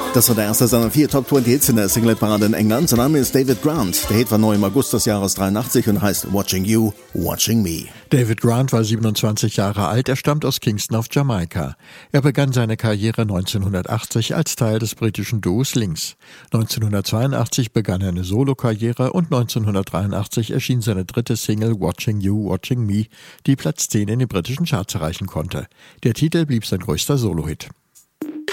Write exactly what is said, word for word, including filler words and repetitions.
Das war der erste seiner vier Top zwanzig Hits in der Singleparade in England. Sein Name ist David Grant. Der Hit war neu im August des Jahres dreiundachtzig und heißt Watching You, Watching Me. David Grant war siebenundzwanzig Jahre alt. Er stammt aus Kingston auf Jamaika. Er begann seine Karriere neunzehnhundertachtzig als Teil des britischen Duos Lynx. neunzehnhundertzweiundachtzig begann er eine Solokarriere und neunzehnhundertdreiundachtzig erschien seine dritte Single Watching You, Watching Me, die Platz zehn in den britischen Charts erreichen konnte. Der Titel blieb sein größter Solo-Hit.